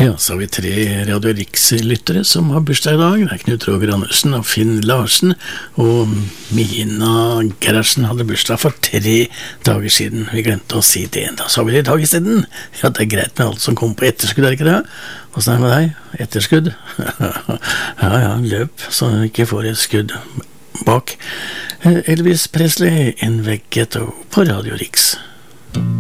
Ja, så har vi 3 Radio Riks-lyttere som har bursdag i dag. Det er Knut Roger Andersen og Finn Larsen, og Mina Gerhardsen hadde bursdag for 3 dager siden. Vi glemte å si det. Da så vi det i dag i stedet. Ja, det er greit med alt som kommer på etterskudd, er det ikke det? Hvordan er det med deg? Etterskudd? Ja, løp, så du ikke får et skudd bak. Elvis Presley, In Veggetto på Radio Riks.